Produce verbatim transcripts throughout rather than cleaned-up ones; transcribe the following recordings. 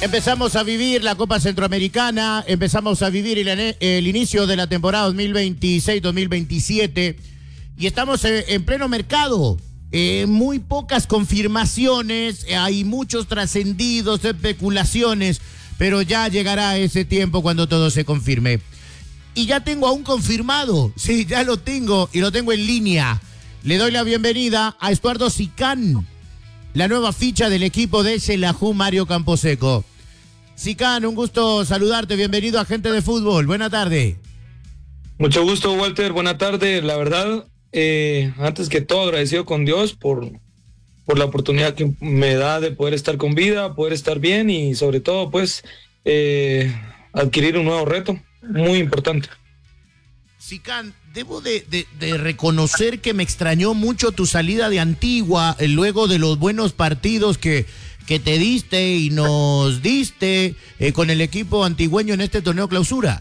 Empezamos a vivir la Copa Centroamericana, empezamos a vivir el, el inicio de la temporada dos mil veintiséis dos mil veintisiete y estamos en pleno mercado. Eh, muy pocas confirmaciones, hay muchos trascendidos, especulaciones, pero ya llegará ese tiempo cuando todo se confirme. Y ya tengo a un confirmado, sí, ya lo tengo y lo tengo en línea. Le doy la bienvenida a Estuardo Sicán, la nueva ficha del equipo de Xelajú Mario Camposeco. Sicán, un gusto saludarte, bienvenido a Gente de Fútbol, buena tarde. Mucho gusto, Walter, buena tarde. La verdad, eh, antes que todo agradecido con Dios por, por la oportunidad que me da de poder estar con vida, poder estar bien y sobre todo pues eh, adquirir un nuevo reto muy importante. Sicán, debo de, de, de reconocer que me extrañó mucho tu salida de Antigua, eh, luego de los buenos partidos que, que te diste y nos diste eh, con el equipo antigüeño en este torneo clausura.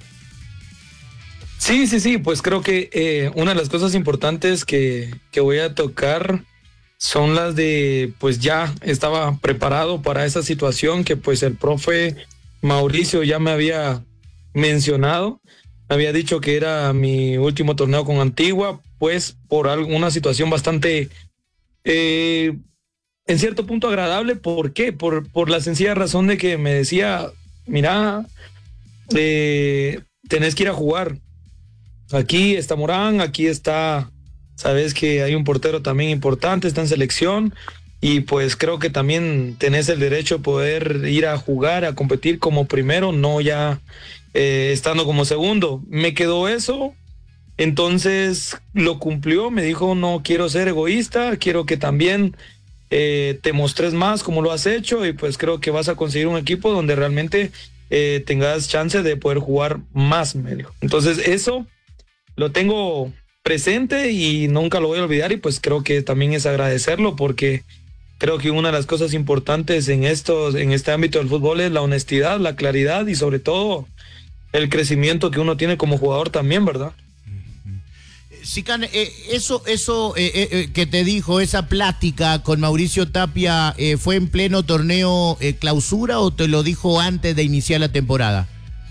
Sí, sí, sí, pues creo que eh, una de las cosas importantes que, que voy a tocar son las de, pues ya estaba preparado para esa situación que pues el profe Mauricio ya me había mencionado. Había dicho que era mi último torneo con Antigua, pues por alguna situación bastante, eh, en cierto punto agradable. ¿Por qué? Por, por la sencilla razón de que me decía, mira, eh, tenés que ir a jugar. Aquí está Morán, aquí está, sabes que hay un portero también importante, está en selección, y pues creo que también tenés el derecho de poder ir a jugar, a competir como primero, no ya... Eh, estando como segundo. Me quedó eso, entonces lo cumplió, me dijo no quiero ser egoísta, quiero que también eh, te mostres más como lo has hecho y pues creo que vas a conseguir un equipo donde realmente eh, tengas chance de poder jugar más, me dijo. Entonces eso lo tengo presente y nunca lo voy a olvidar y pues creo que también es agradecerlo porque creo que una de las cosas importantes en estos, en este ámbito del fútbol es la honestidad, la claridad y sobre todo el crecimiento que uno tiene como jugador también, ¿verdad? Sicán, eh, eso, eso eh, eh, que te dijo, esa plática con Mauricio Tapia, eh, ¿fue en pleno torneo eh, clausura o te lo dijo antes de iniciar la temporada?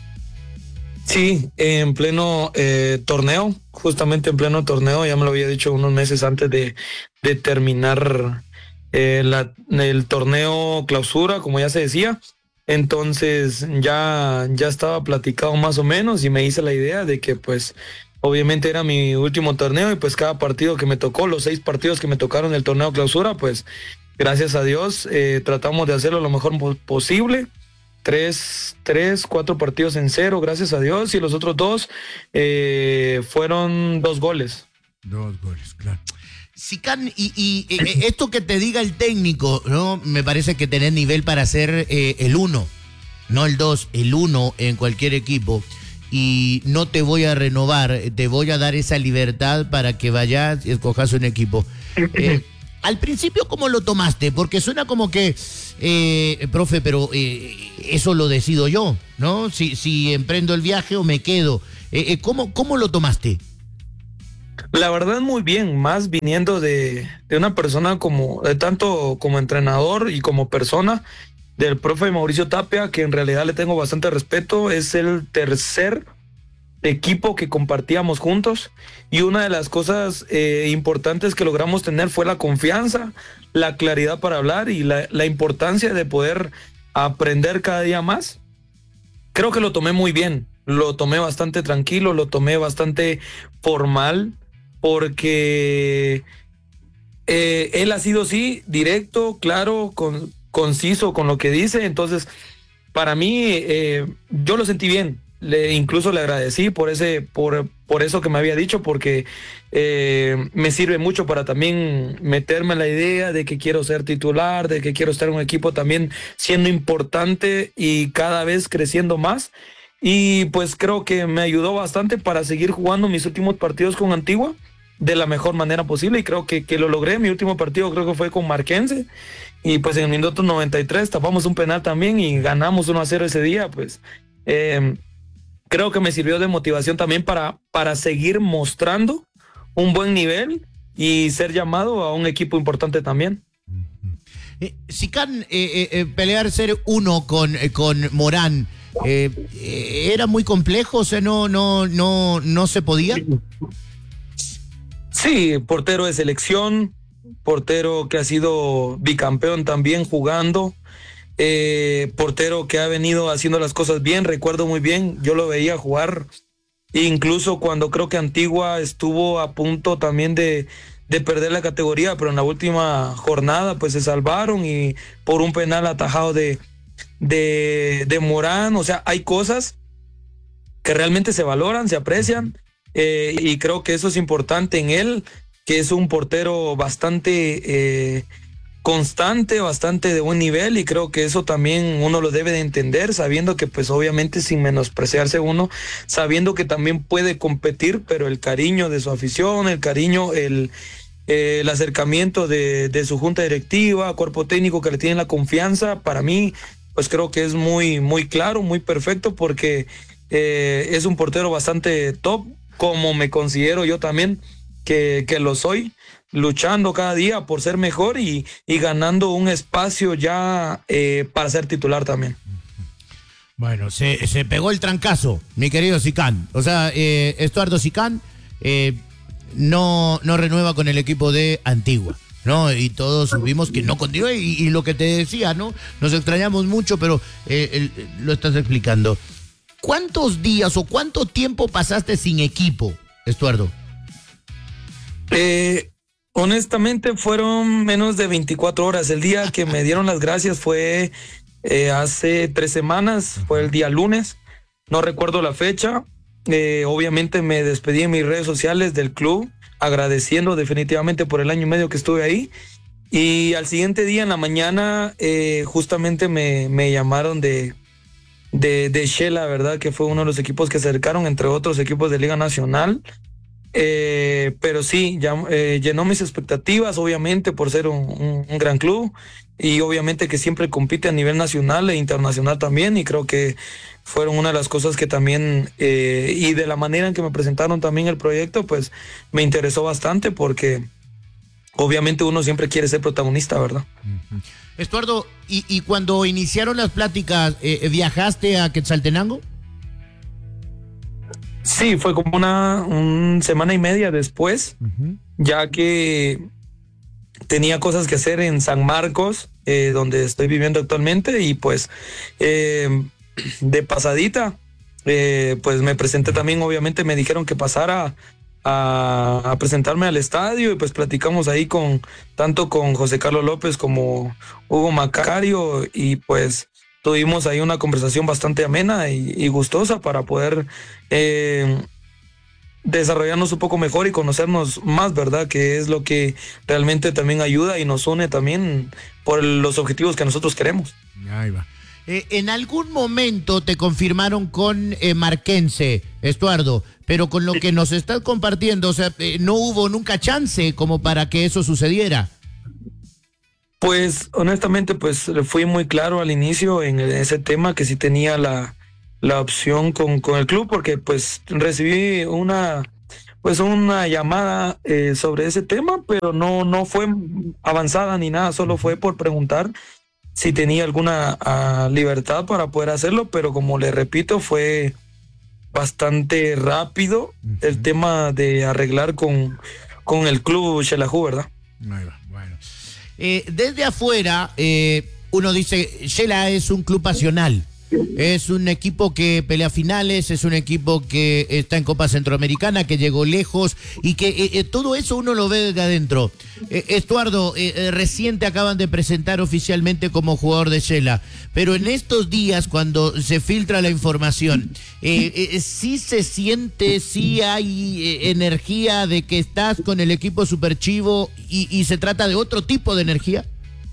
Sí, en pleno eh, torneo, justamente en pleno torneo, ya me lo había dicho unos meses antes de, de terminar eh, la, el torneo clausura, como ya se decía. Entonces ya, ya estaba platicado más o menos y me hice la idea de que pues obviamente era mi último torneo y pues cada partido que me tocó, los seis partidos que me tocaron en el torneo clausura, pues gracias a Dios eh, tratamos de hacerlo lo mejor posible. Tres, tres, cuatro partidos en cero, gracias a Dios, y los otros dos eh, fueron dos goles. Dos goles, claro. Sicán, y, y eh, esto que te diga el técnico, ¿no? Me parece que tenés nivel para ser eh, el uno, no el dos, el uno en cualquier equipo. Y no te voy a renovar, te voy a dar esa libertad para que vayas y escojas un equipo. Eh, al principio, ¿cómo lo tomaste? Porque suena como que, eh, profe, pero eh, eso lo decido yo, ¿no? Si, si emprendo el viaje o me quedo. Eh, eh, ¿cómo, ¿Cómo lo tomaste? La verdad muy bien, más viniendo de, de una persona como, de tanto como entrenador y como persona, del profe Mauricio Tapia, que en realidad le tengo bastante respeto, es el tercer equipo que compartíamos juntos y una de las cosas eh, importantes que logramos tener fue la confianza, la claridad para hablar y la, la importancia de poder aprender cada día más. Creo que lo tomé muy bien, lo tomé bastante tranquilo, lo tomé bastante formal, porque eh, él ha sido, sí, directo, claro, con, conciso con lo que dice. Entonces, para mí, eh, yo lo sentí bien. Le, incluso le agradecí por ese, por, por eso que me había dicho, porque eh, me sirve mucho para también meterme en la idea de que quiero ser titular, de que quiero estar en un equipo también siendo importante y cada vez creciendo más. Y pues creo que me ayudó bastante para seguir jugando mis últimos partidos con Antigua de la mejor manera posible y creo que, que lo logré. Mi último partido creo que fue con Marquense y pues en el minuto noventa y tres tapamos un penal también y ganamos uno a cero ese día. Pues eh, creo que me sirvió de motivación también para, para seguir mostrando un buen nivel y ser llamado a un equipo importante también. Eh, Sican, eh, eh, eh, pelear ser uno con, eh, con Morán, eh, eh, ¿era muy complejo? O sea, no, no, no, no se podía. Sí, portero de selección, portero que ha sido bicampeón también jugando, eh, portero que ha venido haciendo las cosas bien. Recuerdo muy bien, yo lo veía jugar, incluso cuando creo que Antigua estuvo a punto también de, de perder la categoría, pero en la última jornada pues se salvaron y por un penal atajado de, de, de Morán. O sea, hay cosas que realmente se valoran, se aprecian, eh, y creo que eso es importante en él, que es un portero bastante eh, constante, bastante de buen nivel, y creo que eso también uno lo debe de entender, sabiendo que pues obviamente sin menospreciarse uno, sabiendo que también puede competir, pero el cariño de su afición, el cariño, el, eh, el acercamiento de, de su junta directiva, cuerpo técnico que le tienen la confianza, para mí pues creo que es muy, muy claro, muy perfecto, porque eh, es un portero bastante top, como me considero yo también que, que lo soy, luchando cada día por ser mejor y, y ganando un espacio ya eh, para ser titular también. Bueno, se, se pegó el trancazo, mi querido Sican. O sea, eh, Estuardo Sican eh, no, no renueva con el equipo de Antigua, ¿no? Y todos supimos que no continúa, y, y lo que te decía, ¿no? Nos extrañamos mucho, pero eh, el, lo estás explicando. ¿Cuántos días o cuánto tiempo pasaste sin equipo, Estuardo? Eh, honestamente fueron menos de veinticuatro horas. El día que me dieron las gracias fue eh, hace tres semanas, fue el día lunes, no recuerdo la fecha. Eh, obviamente me despedí en mis redes sociales del club, agradeciendo definitivamente por el año y medio que estuve ahí. Y al siguiente día en la mañana eh, justamente me, me llamaron de... de, de Shela, ¿verdad? Que fue uno de los equipos que se acercaron, entre otros equipos de Liga Nacional. Eh, pero sí, ya, eh, llenó mis expectativas, obviamente, por ser un, un, un gran club, y obviamente que siempre compite a nivel nacional e internacional también, y creo que fueron una de las cosas que también, eh, y de la manera en que me presentaron también el proyecto, pues me interesó bastante, porque obviamente uno siempre quiere ser protagonista, ¿verdad? Uh-huh. Estuardo, ¿y, y cuando iniciaron las pláticas, eh, viajaste a Quetzaltenango? Sí, fue como una un semana y media después, uh-huh. ya que tenía cosas que hacer en San Marcos, eh, donde estoy viviendo actualmente, y pues eh, de pasadita, eh, pues me presenté también. Obviamente me dijeron que pasara a, a presentarme al estadio, y pues platicamos ahí con tanto con José Carlos López como Hugo Macario, y pues tuvimos ahí una conversación bastante amena y, y gustosa para poder eh, desarrollarnos un poco mejor y conocernos más, ¿verdad? Que es lo que realmente también ayuda y nos une también por los objetivos que nosotros queremos. Ahí va. Eh, en algún momento te confirmaron con eh, Marquense, Estuardo, pero con lo que nos estás compartiendo, o sea, eh, no hubo nunca chance como para que eso sucediera. Pues honestamente, pues fui muy claro al inicio en ese tema, que sí tenía la, la opción con, con el club, porque pues recibí una pues una llamada eh, sobre ese tema, pero no, no fue avanzada ni nada, solo fue por preguntar si tenía alguna uh, libertad para poder hacerlo, pero como le repito, fue bastante rápido uh-huh. el tema de arreglar con, con el club Xelajú, ¿verdad? Ahí va, bueno. Eh, desde afuera, eh, uno dice, Shela es un club pasional, es un equipo que pelea finales, es un equipo que está en Copa Centroamericana, que llegó lejos, y que eh, eh, todo eso uno lo ve desde adentro. Eh, Estuardo, eh, eh, recién te acaban de presentar oficialmente como jugador de Shela, pero en estos días, cuando se filtra la información, eh, eh, sí se siente, sí hay eh, energía de que estás con el equipo Super Chivo, y, y se trata de otro tipo de energía.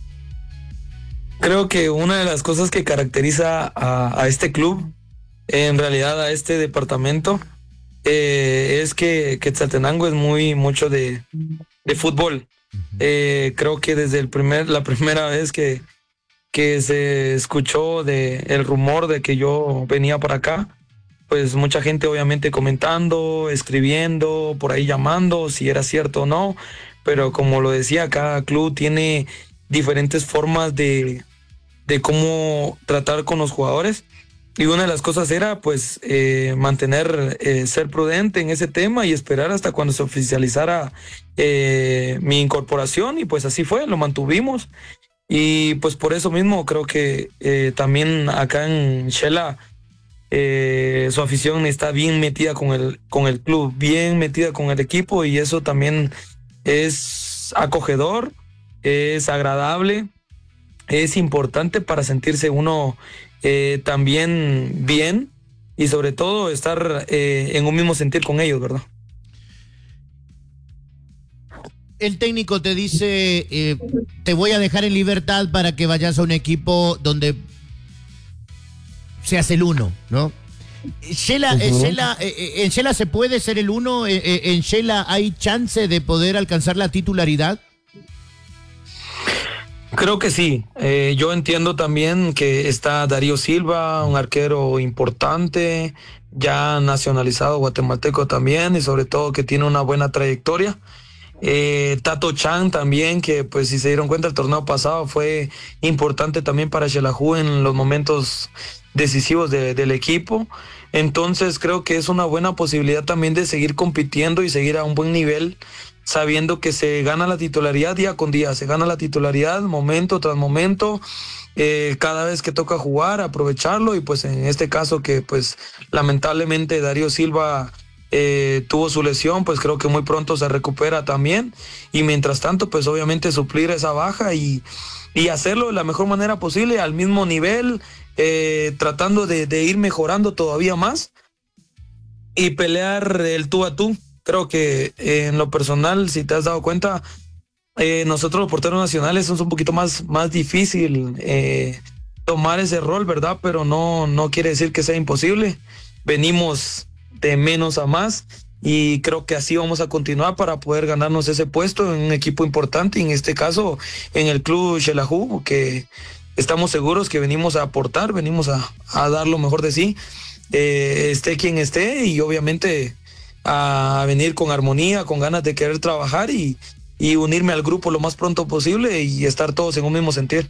Creo que una de las cosas que caracteriza a, a este club, en realidad a este departamento, eh, es que Quetzaltenango es muy mucho de, de fútbol. Eh, creo que desde el primer, la primera vez que, que se escuchó de el rumor de que yo venía para acá, pues mucha gente obviamente comentando, escribiendo, por ahí llamando, si era cierto o no, pero como lo decía, cada club tiene diferentes formas de, de cómo tratar con los jugadores. Y una de las cosas era pues eh, mantener, eh, ser prudente en ese tema y esperar hasta cuando se oficializara eh, mi incorporación, y pues así fue, lo mantuvimos. Y pues por eso mismo creo que eh, también acá en Shela eh, su afición está bien metida con el, con el club, bien metida con el equipo, y eso también es acogedor, es agradable, es importante para sentirse uno eh, también bien, y sobre todo estar eh, en un mismo sentir con ellos, ¿verdad? El técnico te dice, eh, te voy a dejar en libertad para que vayas a un equipo donde seas el uno, ¿no? Shela, uh-huh. Shela, eh, ¿En Shela se puede ser el uno? ¿En Shela hay chance de poder alcanzar la titularidad? Creo que sí. Eh, yo entiendo también que está Darío Silva, un arquero importante, ya nacionalizado guatemalteco también, y sobre todo que tiene una buena trayectoria. Eh, Tato Chan también, que pues si se dieron cuenta el torneo pasado fue importante también para Xelajú en los momentos decisivos de, del equipo. Entonces creo que es una buena posibilidad también de seguir compitiendo y seguir a un buen nivel, sabiendo que se gana la titularidad día con día, se gana la titularidad momento tras momento, eh, cada vez que toca jugar, aprovecharlo. Y pues en este caso que pues lamentablemente Darío Silva Eh, tuvo su lesión, pues creo que muy pronto se recupera también, y mientras tanto pues obviamente suplir esa baja y, y hacerlo de la mejor manera posible, al mismo nivel, eh, tratando de, de ir mejorando todavía más y pelear el tú a tú. Creo que eh, en lo personal, si te has dado cuenta, eh, nosotros los porteros nacionales es un poquito más, más difícil eh, tomar ese rol, ¿verdad? Pero no, no quiere decir que sea imposible. Venimos de menos a más, y creo que así vamos a continuar para poder ganarnos ese puesto en un equipo importante, y en este caso en el club Xelajú, que estamos seguros que venimos a aportar, venimos a, a dar lo mejor de sí, eh, esté quien esté, y obviamente a venir con armonía, con ganas de querer trabajar y, y unirme al grupo lo más pronto posible y estar todos en un mismo sentir.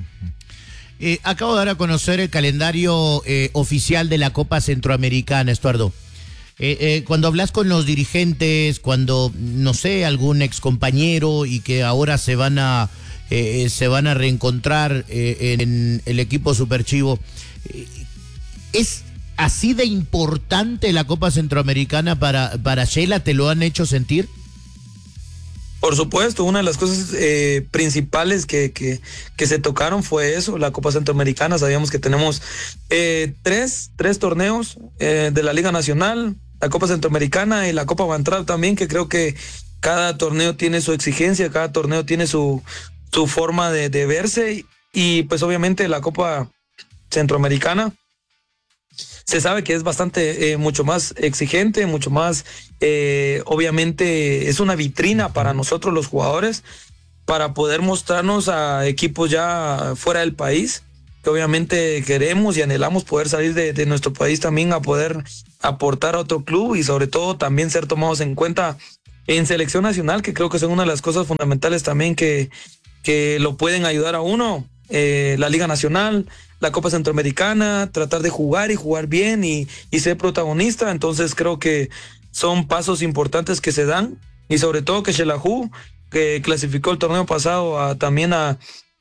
Eh, acabo de dar a conocer el calendario eh, oficial de la Copa Centroamericana, Estuardo. Eh, eh, cuando hablas con los dirigentes, cuando, no sé, algún excompañero y que ahora se van a eh, se van a reencontrar eh, en el equipo Super Chivo, eh, ¿es así de importante la Copa Centroamericana para, para Shela? ¿Te lo han hecho sentir? Por supuesto, una de las cosas eh, principales que, que, que se tocaron fue eso, la Copa Centroamericana. Sabíamos que tenemos eh, tres, tres torneos eh, de la Liga Nacional, la Copa Centroamericana y la Copa Bantrap también, que creo que cada torneo tiene su exigencia, cada torneo tiene su, su forma de, de verse, y pues obviamente la Copa Centroamericana se sabe que es bastante, eh, mucho más exigente, mucho más, eh, obviamente es una vitrina para nosotros los jugadores, para poder mostrarnos a equipos ya fuera del país, que obviamente queremos y anhelamos poder salir de, de nuestro país también a poder aportar a otro club, y sobre todo también ser tomados en cuenta en selección nacional, que creo que son una de las cosas fundamentales también que, que lo pueden ayudar a uno, eh, la Liga Nacional, la Copa Centroamericana, tratar de jugar y jugar bien y, y ser protagonista. Entonces creo que son pasos importantes que se dan, y sobre todo que Xelajú, que clasificó el torneo pasado a, también a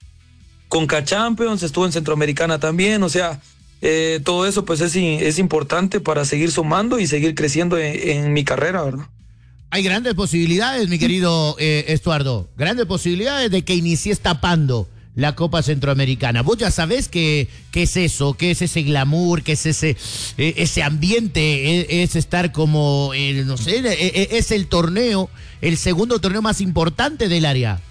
Conca Champions, estuvo en Centroamericana también, o sea, eh, todo eso pues es, es importante para seguir sumando y seguir creciendo en, en mi carrera, ¿verdad? Hay grandes posibilidades, mi querido eh, Estuardo, grandes posibilidades de que inicies tapando la Copa Centroamericana. Vos ya sabés qué que es eso, qué es ese glamour, qué es ese, eh, ese ambiente, es, es estar como, eh, no sé, eh, es el torneo, el segundo torneo más importante del área.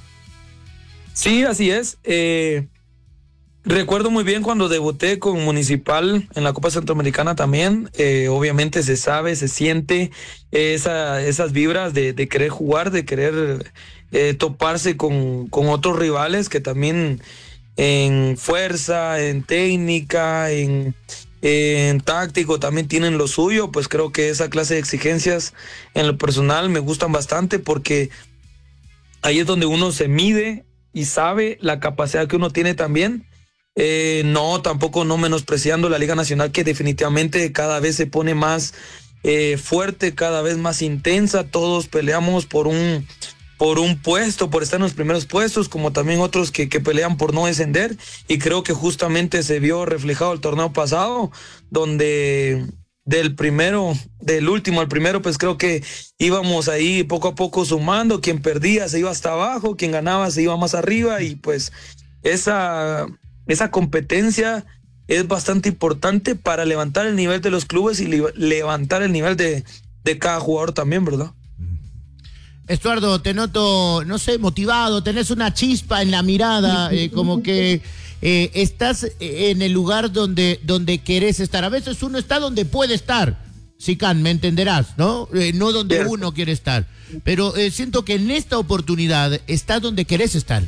Sí, así es. Eh, recuerdo muy bien cuando debuté con Municipal en la Copa Centroamericana también. Eh, obviamente se sabe, se siente esa, esas vibras de, de querer jugar, de querer eh, toparse con, con otros rivales que también en fuerza, en técnica, en, en táctico también tienen lo suyo. Pues creo que esa clase de exigencias en lo personal me gustan bastante, porque ahí es donde uno se mide y sabe la capacidad que uno tiene también. Eh, no, tampoco no menospreciando la Liga Nacional, que definitivamente cada vez se pone más eh, fuerte, cada vez más intensa. Todos peleamos por un por un puesto, por estar en los primeros puestos, como también otros que, que pelean por no descender, y creo que justamente se vio reflejado el torneo pasado, donde del primero, del último al primero, pues creo que íbamos ahí poco a poco sumando. Quien perdía se iba hasta abajo, quien ganaba se iba más arriba, y pues esa, esa competencia es bastante importante para levantar el nivel de los clubes y le- levantar el nivel de, de cada jugador también, ¿verdad? Estuardo, te noto, no sé, motivado, tenés una chispa en la mirada, eh, como que eh, estás en el lugar donde, donde querés estar. A veces uno está donde puede estar, Sican, me entenderás, ¿no? Eh, no donde Cierto. uno quiere estar. Pero eh, siento que en esta oportunidad estás donde querés estar.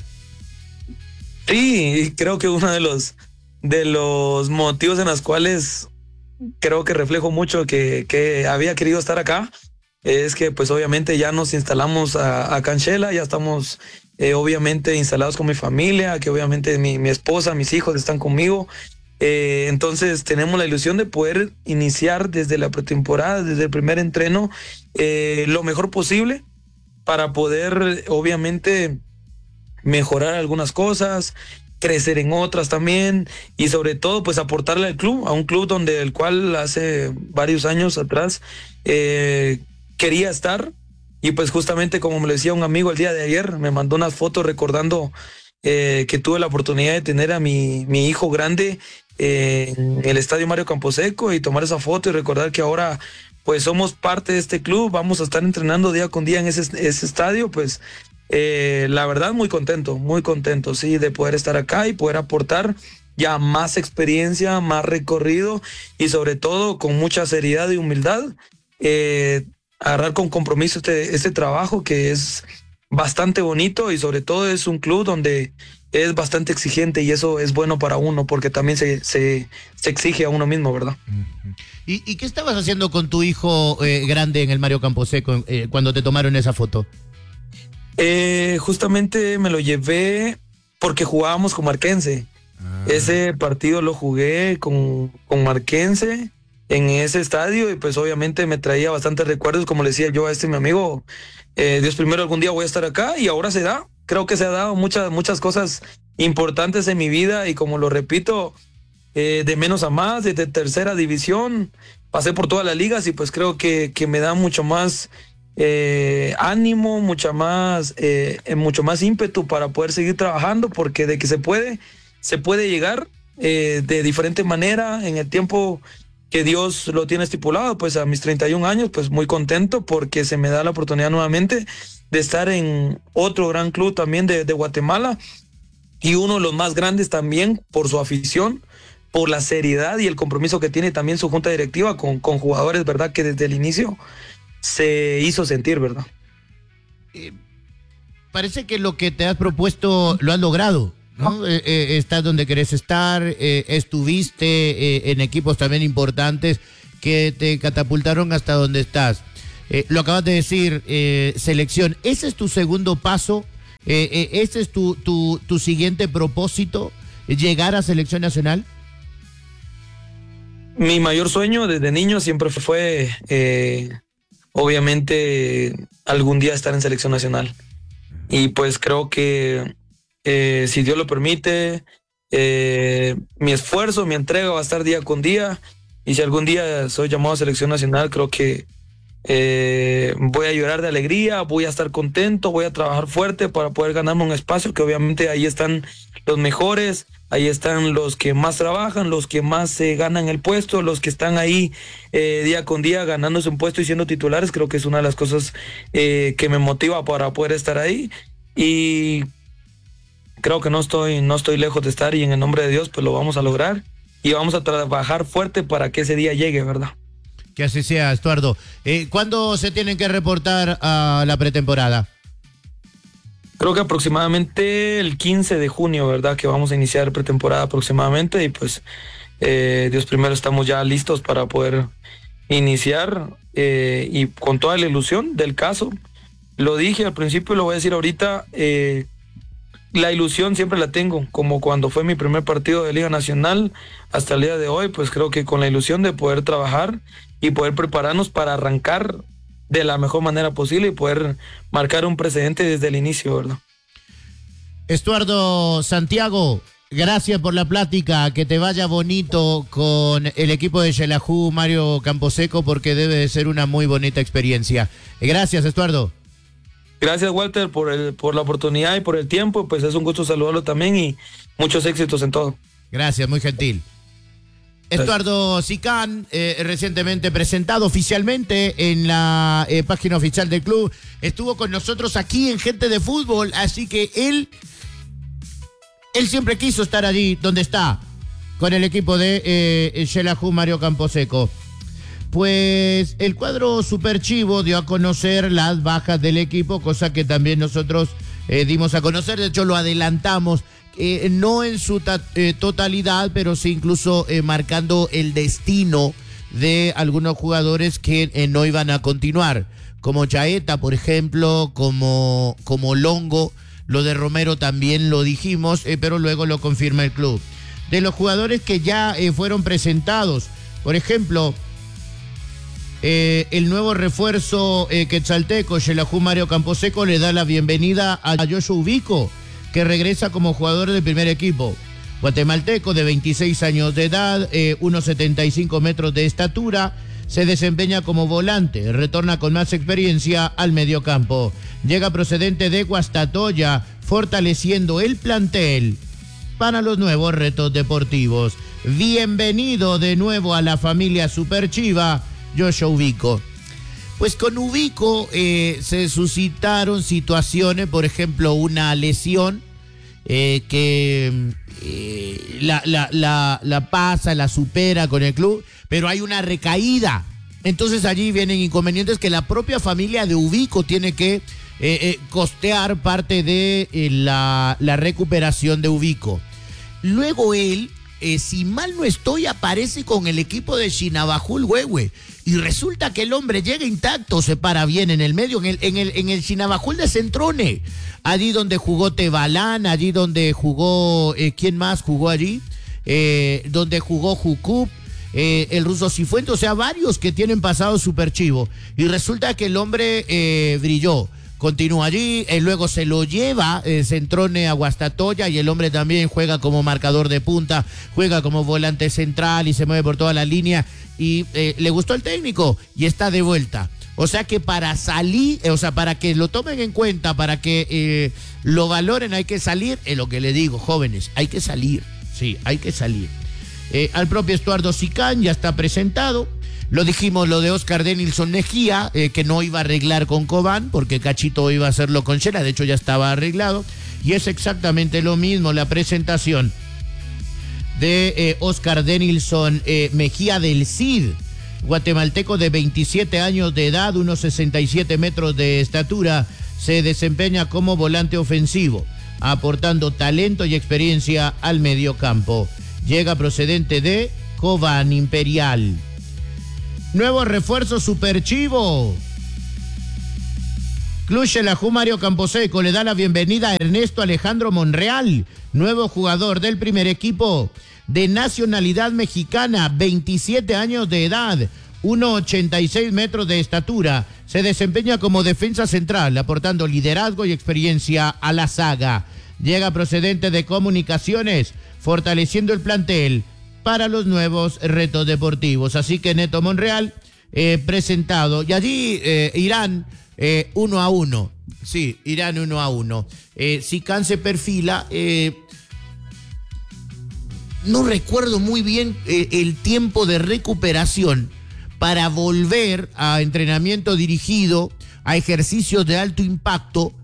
Sí, creo que uno de los, de los motivos en los cuales creo que reflejo mucho que, que había querido estar acá es que pues obviamente ya nos instalamos a, a Canchela, ya estamos eh, obviamente instalados con mi familia, que obviamente mi, mi esposa, mis hijos están conmigo. Eh, entonces tenemos la ilusión de poder iniciar desde la pretemporada, desde el primer entreno, eh, lo mejor posible para poder obviamente mejorar algunas cosas, crecer en otras también, y sobre todo pues aportarle al club, a un club donde el cual hace varios años atrás eh, quería estar. Y pues justamente como me lo decía un amigo el día de ayer, me mandó unas fotos recordando eh, que tuve la oportunidad de tener a mi, mi hijo grande eh, en el estadio Mario Camposeco, y tomar esa foto y recordar que ahora pues somos parte de este club, vamos a estar entrenando día con día en ese, ese estadio. Pues eh, la verdad muy contento, muy contento, sí, de poder estar acá y poder aportar ya más experiencia, más recorrido, y sobre todo con mucha seriedad y humildad, eh, agarrar con compromiso este, este trabajo que es bastante bonito, y sobre todo es un club donde es bastante exigente, y eso es bueno para uno porque también se, se, se exige a uno mismo, ¿verdad? ¿Y, y qué estabas haciendo con tu hijo eh, grande en el Mario Camposeco eh, cuando te tomaron esa foto? Eh, justamente me lo llevé porque jugábamos con Marquense. Ah. Ese partido lo jugué con, con Marquense en ese estadio, y pues obviamente me traía bastantes recuerdos. Como le decía yo a este mi amigo, eh, Dios primero, algún día voy a estar acá, y ahora se da. Creo que se ha dado muchas, muchas cosas importantes en mi vida, y como lo repito, eh, de menos a más, desde tercera división, pasé por todas las ligas, y pues creo que, que me da mucho más eh, ánimo, mucha más, eh, mucho más ímpetu para poder seguir trabajando, porque de que se puede, se puede llegar eh, de diferente manera en el tiempo que Dios lo tiene estipulado. Pues a mis treinta y un años, pues muy contento porque se me da la oportunidad nuevamente de estar en otro gran club también de, de Guatemala, y uno de los más grandes también por su afición, por la seriedad y el compromiso que tiene también su junta directiva con, con jugadores, ¿verdad? Que desde el inicio se hizo sentir, ¿verdad? Eh, parece que lo que te has propuesto lo has logrado, ¿no? Eh, eh, estás donde querés estar, eh, estuviste eh, en equipos también importantes que te catapultaron hasta donde estás. Eh, lo acabas de decir, eh, selección, ¿ese es tu segundo paso? Eh, eh, ¿Ese es tu, tu, tu siguiente propósito, llegar a selección nacional? Mi mayor sueño desde niño siempre fue, eh, obviamente, algún día estar en selección nacional. Y pues creo que eh, si Dios lo permite, eh, mi esfuerzo, mi entrega va a estar día con día. Y si algún día soy llamado a selección nacional, creo que eh, voy a llorar de alegría, voy a estar contento, voy a trabajar fuerte para poder ganarme un espacio, que obviamente ahí están los mejores, ahí están los que más trabajan, los que más se eh, ganan el puesto, los que están ahí eh, día con día ganándose un puesto y siendo titulares. Creo que es una de las cosas eh, que me motiva para poder estar ahí, y creo que no estoy, no estoy lejos de estar, y en el nombre de Dios pues lo vamos a lograr, y vamos a trabajar fuerte para que ese día llegue, ¿verdad? Que así sea, Estuardo. Eh, ¿Cuándo se tienen que reportar a la pretemporada? Creo que aproximadamente el quince de junio, ¿verdad? Que vamos a iniciar pretemporada aproximadamente, y pues eh, Dios primero, estamos ya listos para poder iniciar eh, y con toda la ilusión del caso. Lo dije al principio y lo voy a decir ahorita, eh, la ilusión siempre la tengo, como cuando fue mi primer partido de Liga Nacional hasta el día de hoy, pues creo que con la ilusión de poder trabajar y poder prepararnos para arrancar de la mejor manera posible y poder marcar un precedente desde el inicio, ¿verdad? Estuardo Santiago, gracias por la plática, que te vaya bonito con el equipo de Xelajú, Mario Camposeco, porque debe de ser una muy bonita experiencia. Gracias, Estuardo. Gracias, Walter, por el, por la oportunidad y por el tiempo, pues es un gusto saludarlo también y muchos éxitos en todo. Gracias, muy gentil. Estuardo Sicán, eh, recientemente presentado oficialmente en la eh, página oficial del club, estuvo con nosotros aquí en Gente de Fútbol, así que él, él siempre quiso estar allí donde está, con el equipo de eh, Xelajú, Mario Camposeco. Pues el cuadro Super Chivo dio a conocer las bajas del equipo, cosa que también nosotros eh, dimos a conocer, de hecho lo adelantamos. Eh, no en su ta- eh, totalidad, pero sí incluso eh, marcando el destino de algunos jugadores que eh, no iban a continuar, como Chaeta, por ejemplo, como, como Longo. Lo de Romero también lo dijimos, eh, pero luego lo confirma el club. De los jugadores que ya eh, fueron presentados, por ejemplo, eh, el nuevo refuerzo eh, quetzalteco, Xelajú Mario Camposeco, le da la bienvenida a Joshua Ubico, que regresa como jugador del primer equipo. Guatemalteco de veintiséis años de edad, eh, uno setenta y cinco metros de estatura, se desempeña como volante, retorna con más experiencia al mediocampo. Llega procedente de Guastatoya, fortaleciendo el plantel para los nuevos retos deportivos. Bienvenido de nuevo a la familia Super Chiva, Joshua Ubico. Pues con Ubico eh, se suscitaron situaciones, por ejemplo, una lesión eh, que eh, la, la, la, la pasa, la supera con el club, pero hay una recaída. Entonces allí vienen inconvenientes que la propia familia de Ubico tiene que eh, eh, costear parte de eh, la, la recuperación de Ubico. Luego él, eh, si mal no estoy, aparece con el equipo de Chinabajul Huehue. Y resulta que el hombre llega intacto, se para bien en el medio, en el, en el, en el Chinabajul de Centrone, allí donde jugó Tebalán, allí donde jugó, eh, ¿quién más jugó allí? Eh, donde jugó Jucup, eh, el ruso Cifuentes, o sea, varios que tienen pasado super chivo. Y resulta que el hombre eh, brilló, continúa allí, eh, luego se lo lleva eh, Centrone a Guastatoya y el hombre también juega como marcador de punta, juega como volante central y se mueve por toda la línea. Y eh, le gustó el técnico y está de vuelta. O sea que para salir, eh, o sea, para que lo tomen en cuenta, para que eh, lo valoren, hay que salir. Es lo que le digo, jóvenes, hay que salir. Sí, hay que salir. Eh, al propio Estuardo Sicán ya está presentado. Lo dijimos, lo de Oscar Denilson Mejía, eh, que no iba a arreglar con Cobán, porque Cachito iba a hacerlo con Chela, de hecho ya estaba arreglado. Y es exactamente lo mismo la presentación de eh, Oscar Denilson eh, Mejía del C I D, guatemalteco de veintisiete años de edad, unos sesenta y siete metros de estatura, se desempeña como volante ofensivo, aportando talento y experiencia al mediocampo. Llega procedente de Cobán Imperial. Nuevo refuerzo Super Chivo. Club Xelajú Mario Camposeco le da la bienvenida a Ernesto Alejandro Monreal, nuevo jugador del primer equipo, de nacionalidad mexicana, veintisiete años de edad, uno ochenta y seis metros de estatura. Se desempeña como defensa central, aportando liderazgo y experiencia a la saga. Llega procedente de Comunicaciones, fortaleciendo el plantel para los nuevos retos deportivos. Así que Neto Monreal eh, presentado. Y allí eh, Irán eh, uno a uno. Sí, Irán uno a uno. Eh, Sicán se perfila. Eh, no recuerdo muy bien eh, el tiempo de recuperación para volver a entrenamiento dirigido, a ejercicios de alto impacto.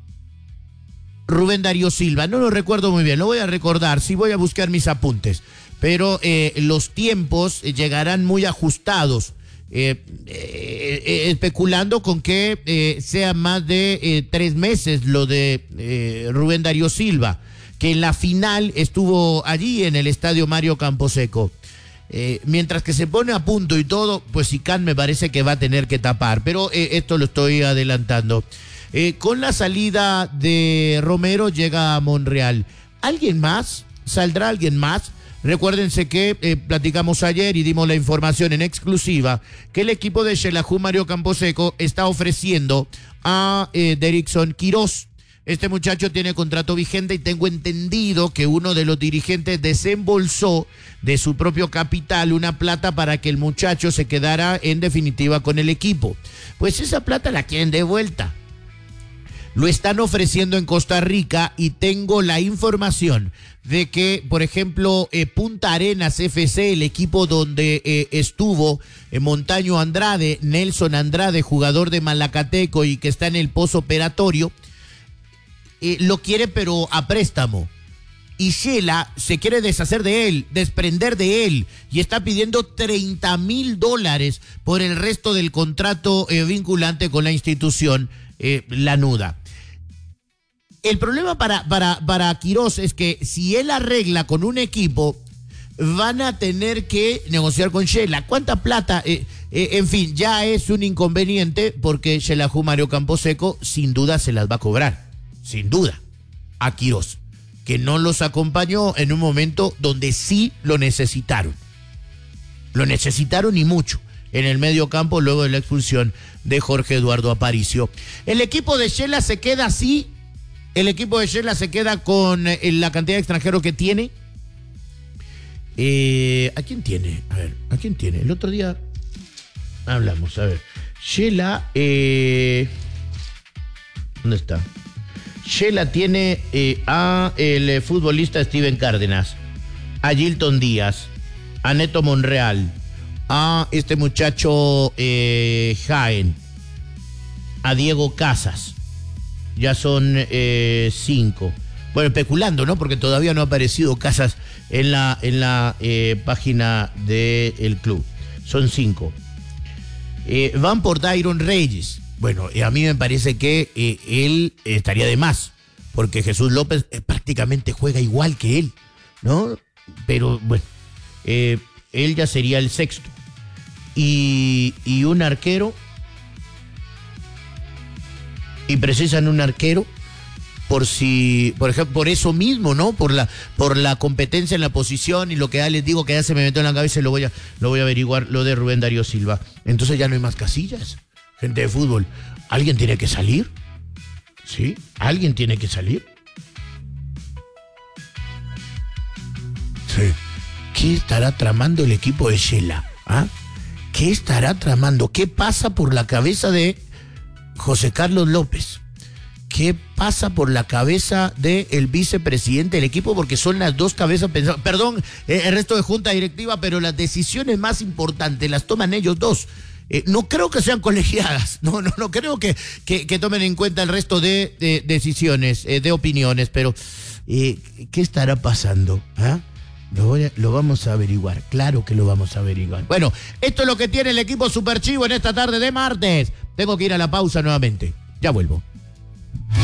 Rubén Darío Silva, no lo recuerdo muy bien, lo voy a recordar, sí voy a buscar mis apuntes, pero eh, los tiempos llegarán muy ajustados, eh, eh, eh, especulando con que eh, sea más de eh, tres meses lo de eh, Rubén Darío Silva, que en la final estuvo allí en el estadio Mario Camposeco. Eh, mientras que se pone a punto y todo, pues Sicán me parece que va a tener que tapar, pero eh, esto lo estoy adelantando. Eh, con la salida de Romero llega a Monreal. ¿Alguien más? ¿Saldrá alguien más? Recuérdense que eh, platicamos ayer y dimos la información en exclusiva que el equipo de Xelajú Mario Camposeco está ofreciendo a eh, Derrickson Quirós. Este muchacho tiene contrato vigente y tengo entendido que uno de los dirigentes desembolsó de su propio capital una plata para que el muchacho se quedara en definitiva con el equipo. Pues esa plata la quieren de vuelta. Lo están ofreciendo en Costa Rica y tengo la información de que, por ejemplo, eh, Punta Arenas F C, el equipo donde eh, estuvo eh, Montaño Andrade, Nelson Andrade, jugador de Malacateco y que está en el postoperatorio, eh, lo quiere pero a préstamo. Y Xela se quiere deshacer de él, desprender de él, y está pidiendo treinta mil dólares por el resto del contrato eh, vinculante con la institución eh, lanuda. El problema para, para, para Quirós es que si él arregla con un equipo, van a tener que negociar con Xela. ¿Cuánta plata? Eh, eh, en fin, ya es un inconveniente porque Xelajú Mario Camposeco sin duda se las va a cobrar, sin duda, a Quirós, que no los acompañó en un momento donde sí lo necesitaron. Lo necesitaron y mucho en el medio campo luego de la expulsión de Jorge Eduardo Aparicio. El equipo de Xela se queda así. El equipo de Xela se queda con eh, la cantidad de extranjeros que tiene. Eh, ¿A quién tiene? A ver, ¿a quién tiene? El otro día hablamos, a ver. Xela, eh, ¿dónde está? Xela tiene eh, a el futbolista Steven Cárdenas, a Gilton Díaz, a Neto Monreal, a este muchacho eh, Jaén, a Diego Casas. Ya son eh, cinco. Bueno, especulando, ¿no? Porque todavía no ha aparecido Casas en la, en la eh, página del club. Son cinco. Eh, van por Dairon Reyes. Bueno, eh, a mí me parece que eh, él estaría de más, porque Jesús López eh, prácticamente juega igual que él, ¿no? Pero bueno, eh, él ya sería el sexto. Y, y un arquero... y precisan un arquero por si, por ejemplo, por eso mismo, ¿no? Por la, por la competencia en la posición y lo que ya les digo que ya se me metió en la cabeza y lo voy a, lo voy a averiguar, lo de Rubén Darío Silva. Entonces ya no hay más casillas, gente de fútbol. ¿Alguien tiene que salir? ¿Sí? ¿Alguien tiene que salir? Sí. ¿Qué estará tramando el equipo de Xela? ¿Ah? ¿Qué estará tramando? ¿Qué pasa por la cabeza de José Carlos López? ¿Qué pasa por la cabeza del vicepresidente del equipo? Porque son las dos cabezas pensadas. Perdón, eh, el resto de junta directiva, pero las decisiones más importantes las toman ellos dos. Eh, no creo que sean colegiadas, no, no, no creo que, que, que tomen en cuenta el resto de, de decisiones, eh, de opiniones, pero eh, ¿qué estará pasando? ¿Ah? Lo, voy a, lo vamos a averiguar, claro que lo vamos a averiguar. Bueno, esto es lo que tiene el equipo Super Chivo en esta tarde de martes. Tengo que ir a la pausa nuevamente, ya vuelvo.